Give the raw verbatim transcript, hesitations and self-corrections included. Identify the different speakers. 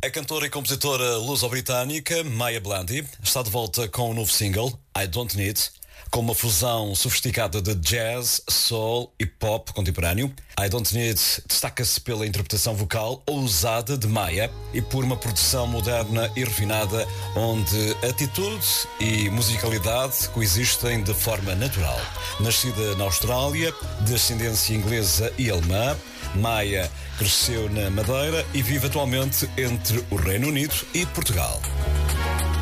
Speaker 1: A cantora e compositora luso-britânica Maya Blandi está de volta com um novo single, I Don't Need, com uma fusão sofisticada de jazz, soul e pop contemporâneo. I Don't Need destaca-se pela interpretação vocal ousada de Maya e por uma produção moderna e refinada, onde atitude e musicalidade coexistem de forma natural. Nascida na Austrália, de ascendência inglesa e alemã, Maya cresceu na Madeira e vive atualmente entre o Reino Unido e Portugal.